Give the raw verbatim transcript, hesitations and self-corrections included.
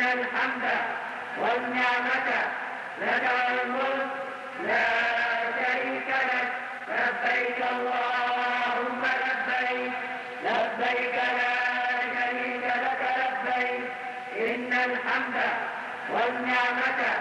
الحمد والنعمة لك والملك لا شريك لك. لبيك اللهم لبيك لبيك لا شريك لك لبيك إن الحمد والنعمة